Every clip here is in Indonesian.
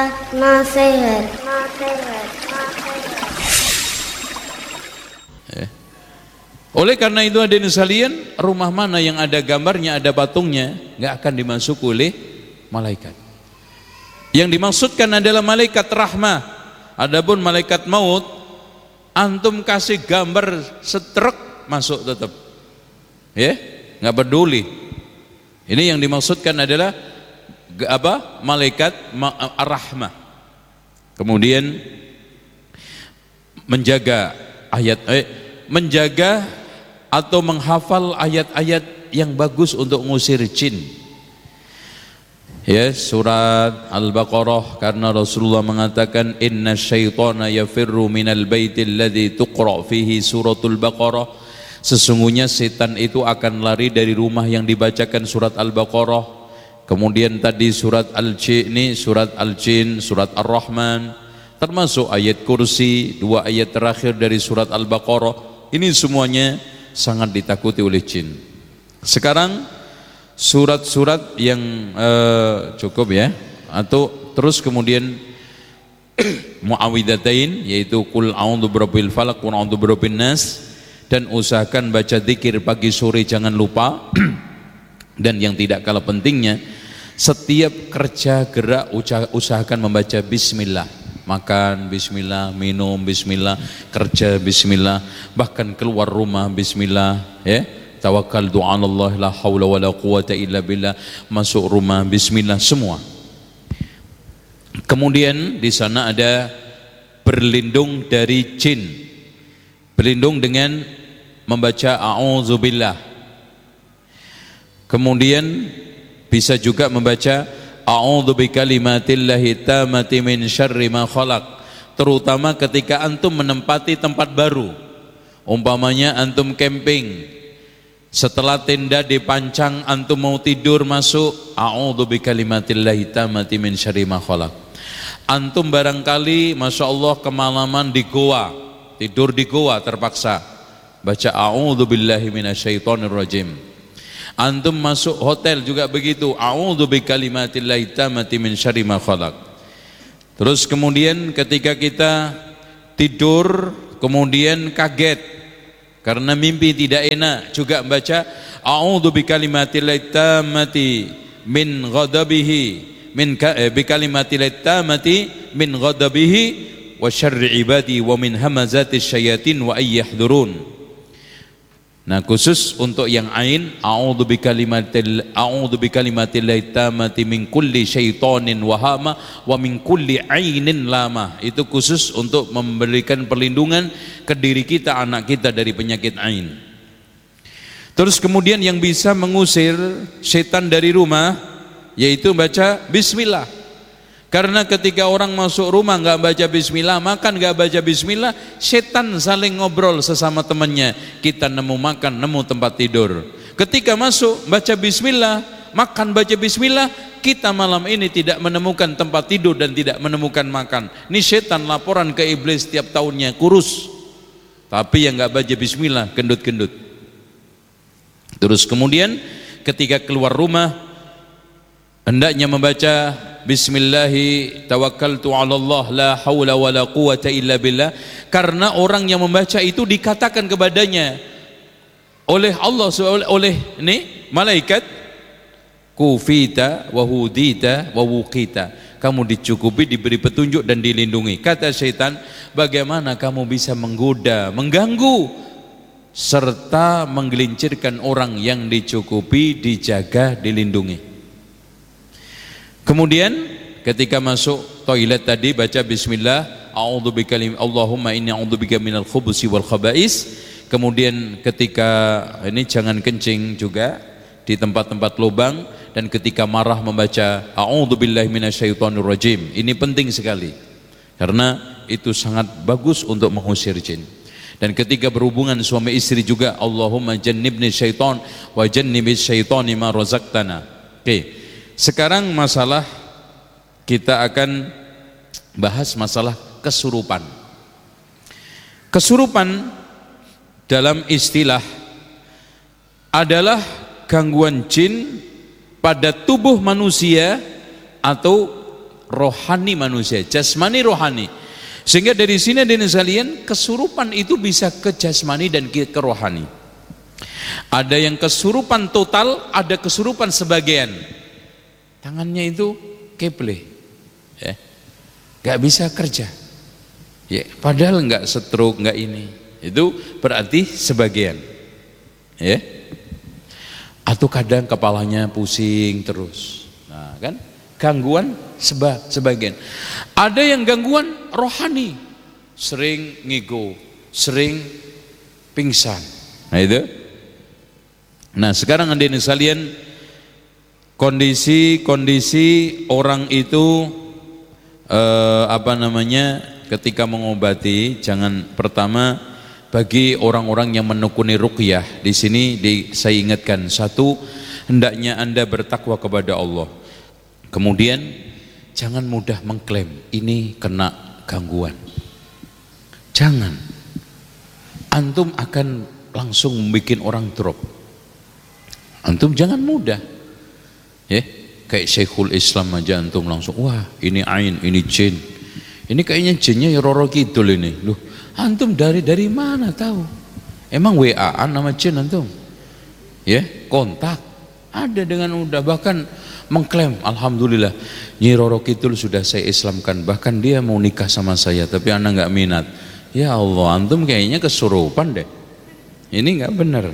nasihat. Oleh karena itu hadirin sekalian, rumah mana yang ada gambarnya, ada patungnya, nggak akan dimasuki oleh malaikat. Yang dimaksudkan adalah malaikat rahmah. Adapun malaikat maut, antum kasih gambar setrek masuk tetap, ya, nggak peduli. Ini yang dimaksudkan adalah apa? Malaikat rahmah. Kemudian menjaga menjaga atau menghafal ayat-ayat yang bagus untuk ngusir jin. Ya, surat Al-Baqarah, karena Rasulullah mengatakan inna syaitana yafirru minal baitil ladzi tuqra fihi suratul Baqarah. Sesungguhnya setan itu akan lari dari rumah yang dibacakan surat Al-Baqarah. Kemudian tadi surat Al-Jin, surat Al-Jin, surat Ar-Rahman, termasuk ayat kursi, 2 ayat terakhir dari surat Al-Baqarah. Ini semuanya sangat ditakuti oleh jin. Sekarang surat-surat yang cukup ya, atau terus kemudian muawwidzatain, yaitu qul a'udzu birabbil falaq wa a'udzu birabbin nas, dan usahakan baca zikir pagi sore jangan lupa. Dan yang tidak kalah pentingnya, setiap kerja gerak usahakan membaca bismillah. Makan bismillah, minum bismillah, kerja bismillah, bahkan keluar rumah bismillah, ya. Tawakkaltu 'alallah la haula wala quwata illa billah, masuk rumah bismillah semua. Kemudian di sana ada berlindung dari jin. Berlindung dengan membaca a'udzubillah. Kemudian bisa juga membaca a'udzu bikalimatillahi tammati min syarri ma khalaq, terutama ketika antum menempati tempat baru. Umpamanya antum camping, setelah tenda dipancang antum mau tidur masuk a'udzu bikalimatillahi tammati min syarri ma khalaq. Antum barangkali Masya Allah kemalaman di goa, tidur di goa terpaksa, baca a'udzu billahi minasyaitonir rajim. Antum masuk hotel juga begitu, a'udzu bikalimatillahi tammati min syarri ma khalaq. Terus kemudian ketika kita tidur kemudian kaget karena mimpi tidak enak, juga baca a'udzu bikalimatillahi tammati min ghadabihi bikalimatillahi tammati min ghadabihi wa syarri ibadi wa min hamazati syayatin wa ayyahdurun. Nah, khusus untuk yang ain, a'udzu bikalimatillahi tammati min kulli syaitonin wahama wa min kulli ainin lama. Itu khusus untuk memberikan perlindungan ke diri kita, anak kita dari penyakit ain. Terus kemudian yang bisa mengusir setan dari rumah yaitu baca bismillah. Karena ketika orang masuk rumah nggak baca bismillah, makan nggak baca bismillah, setan saling ngobrol sesama temannya. Kita nemu makan, nemu tempat tidur. Ketika masuk baca bismillah, makan baca bismillah, kita malam ini tidak menemukan tempat tidur dan tidak menemukan makan. Ini setan laporan ke iblis setiap tahunnya, kurus. Tapi yang nggak baca bismillah, gendut-gendut. Terus kemudian ketika keluar rumah hendaknya membaca bismillahi tawakkaltu 'alallah la haula wala quwata illa billah, karena orang yang membaca itu dikatakan kepadanya oleh Allah, oleh ini malaikat, kufita wa hudita wa wuqita, kamu dicukupi, diberi petunjuk dan dilindungi. Kata syaitan, bagaimana kamu bisa menggoda, mengganggu serta menggelincirkan orang yang dicukupi, dijaga, dilindungi. Kemudian ketika masuk toilet tadi baca bismillah, a'udzu Allahumma inni a'udzubika minal khubusi wal khaba'is. Kemudian ketika ini jangan kencing juga di tempat-tempat lubang, dan ketika marah membaca a'udzu billahi minasyaitonir rajim. Ini penting sekali karena itu sangat bagus untuk mengusir jin. Dan ketika berhubungan suami istri juga Allahumma jannibni syaiton wa jannibis syaitoni ma razaqtana. Oke. Sekarang masalah kita akan bahas masalah kesurupan. Kesurupan dalam istilah adalah gangguan jin pada tubuh manusia atau rohani manusia, jasmani rohani. Sehingga dari sini hadirin sekalian, kesurupan itu bisa ke jasmani dan ke rohani. Ada yang kesurupan total, ada kesurupan sebagian. Tangannya itu keble, ya, gak bisa kerja, ya, padahal gak stroke, gak ini. Itu berarti sebagian, ya. Atau kadang kepalanya pusing terus. Nah kan, gangguan sebagian. Ada yang gangguan rohani, sering ngigo, sering pingsan. Nah itu. Nah sekarang hadirin sekalian, kondisi orang itu ketika mengobati, jangan, pertama bagi orang-orang yang menekuni ruqyah di sini saya ingatkan, satu, hendaknya Anda bertakwa kepada Allah. Kemudian jangan mudah mengklaim ini kena gangguan. Jangan. Antum akan langsung membuat orang drop. Antum jangan mudah. Ya, kayak Syekhul Islam aja antum langsung, wah ini ain, ini jin. Ini kayaknya jinnya ya Roro Kidul ini. Loh, antum dari mana tahu? Emang WA-an nama jin antum? Ya, kontak. Ada dengan mudah, bahkan mengklaim, alhamdulillah Nyi Roro Kidul sudah saya Islamkan, bahkan dia mau nikah sama saya tapi anak nggak minat. Ya Allah, antum kayaknya kesurupan deh. Ini nggak benar.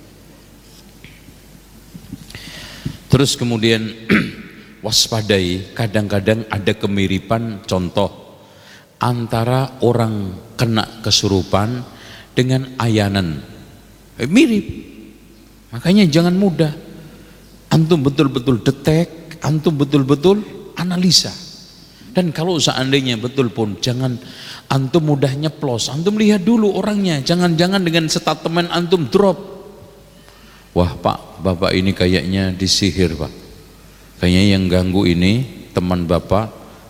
Terus kemudian waspadai, kadang-kadang ada kemiripan, contoh antara orang kena kesurupan dengan ayanan, mirip. Makanya jangan mudah. Antum betul-betul detek, antum betul-betul analisa. Dan kalau seandainya betul pun, jangan antum mudah nyeplos. Antum lihat dulu orangnya, jangan-jangan dengan statement antum drop. Wah Pak, Bapak ini kayaknya disihir Pak. Kayaknya yang ganggu ini teman Bapak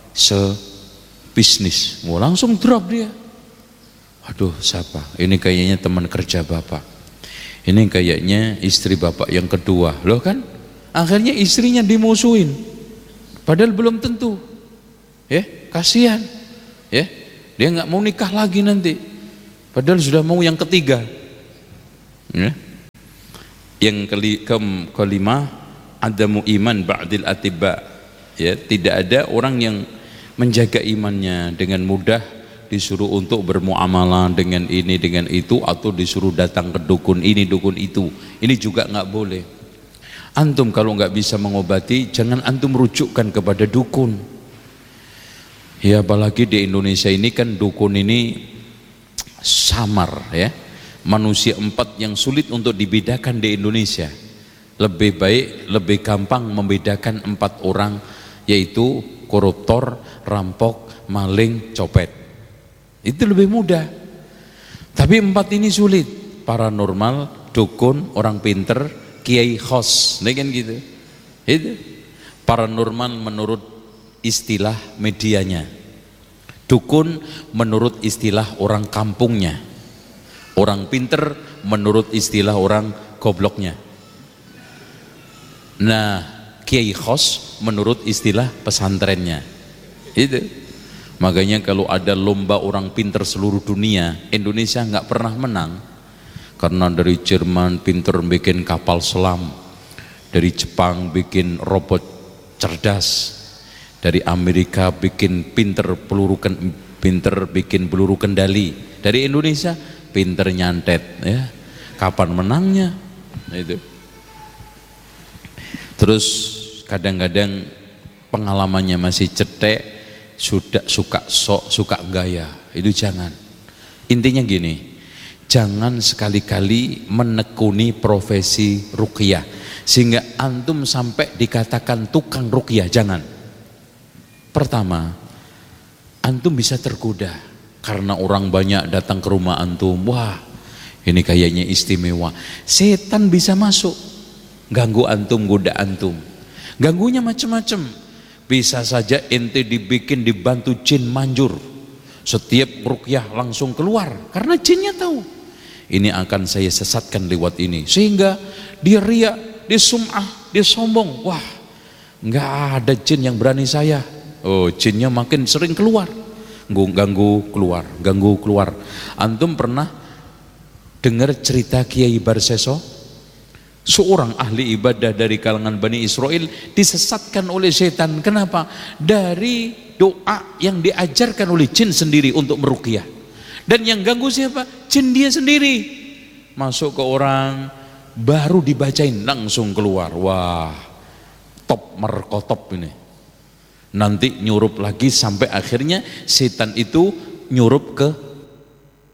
sebisnis. Mau langsung drop dia. Waduh siapa? Ini kayaknya teman kerja Bapak. Ini kayaknya istri Bapak yang kedua. Loh kan? Akhirnya istrinya dimusuhin, padahal belum tentu, ya, kasihan, ya, dia nggak mau nikah lagi nanti, padahal sudah mau yang ketiga, ya. Yang kelima, adamu iman ba'dil atibba, ya, tidak ada orang yang menjaga imannya dengan mudah disuruh untuk bermuamalah dengan ini dengan itu, atau disuruh datang ke dukun ini dukun itu. Ini juga nggak boleh. Antum kalau nggak bisa mengobati, jangan antum rujukkan kepada dukun. Ya apalagi di Indonesia ini kan dukun ini samar, ya. Manusia 4 yang sulit untuk dibedakan di Indonesia. Lebih baik, lebih gampang membedakan 4 orang, yaitu koruptor, rampok, maling, copet. Itu lebih mudah. Tapi 4 ini sulit. Paranormal, dukun, orang pinter, kiai khos, kan gitu. Itu paranormal menurut istilah medianya, dukun menurut istilah orang kampungnya, orang pinter menurut istilah orang gobloknya. Nah, kiai khos menurut istilah pesantrennya. Itu. Makanya kalau ada lomba orang pinter seluruh dunia, Indonesia nggak pernah menang. Karena dari Jerman pinter bikin kapal selam, dari Jepang bikin robot cerdas, dari Amerika bikin pinter bikin peluru kendali, dari Indonesia pinter nyantet, ya. Kapan menangnya? Itu. Terus kadang-kadang pengalamannya masih cetek, sudah suka gaya. Itu jangan. Intinya gini, jangan sekali-kali menekuni profesi ruqyah sehingga antum sampai dikatakan tukang ruqyah. Jangan. Pertama, antum bisa tergoda karena orang banyak datang ke rumah antum. Wah, ini kayaknya istimewa. Setan bisa masuk, ganggu antum, goda antum. Ganggunya macam-macam. Bisa saja ente dibantu jin manjur. Setiap ruqyah langsung keluar karena jinnya tahu ini akan saya sesatkan lewat ini, sehingga dia riak, dia sum'ah, dia sombong. Wah, nggak ada jin yang berani saya. Oh, jinnya makin sering keluar, ganggu keluar. Antum pernah dengar cerita Kiai Barseso? Seorang ahli ibadah dari kalangan Bani Israel disesatkan oleh setan. Kenapa? Dari doa yang diajarkan oleh jin sendiri untuk meruqyah. Dan yang ganggu siapa? Jin dia sendiri. Masuk ke orang, baru dibacain langsung keluar. Wah, top merkotop ini. Nanti nyurup lagi sampai akhirnya setan itu nyurup ke